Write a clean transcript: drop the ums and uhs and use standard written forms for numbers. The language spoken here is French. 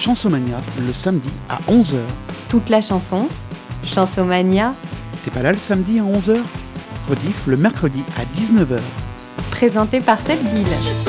Chansomania, le samedi à 11h. Toute la chanson, Chansomania, T'es pas là le samedi à 11h ? Rediff le mercredi à 19h. présentée par Seb Deal.